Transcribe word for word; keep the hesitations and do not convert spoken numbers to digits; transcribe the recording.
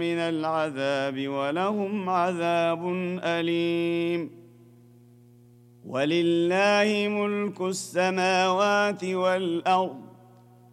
من العذاب ولهم عذاب أليم. ولله ملك السماوات والأرض